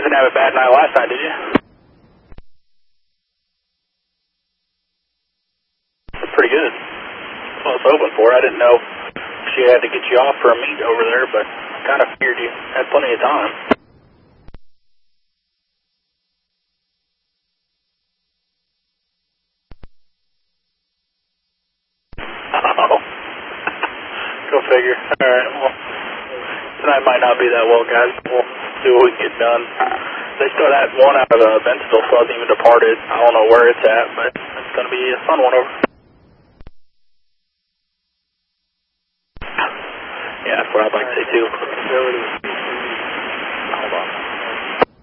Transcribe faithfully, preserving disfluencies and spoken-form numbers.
didn't have a bad night last night, did you? Pretty good. That's what I was hoping for. I didn't know she had to get you off for a meet over there, but I kind of figured you had plenty of time. Oh. Go figure. All right, well, tonight might not be that well, guys. We'll see what we can get done. They still had one out of the event still, so hasn't even departed. I don't know where it's at, but it's going to be a fun one over. Yeah, that's what I'd like to say, too.